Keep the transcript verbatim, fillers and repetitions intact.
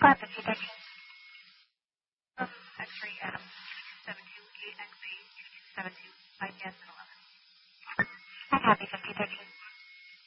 Car fifty thirteen. Um, X-ray Adam seven two eight X A two two seven two five S and eleven. I copy fifty thirteen.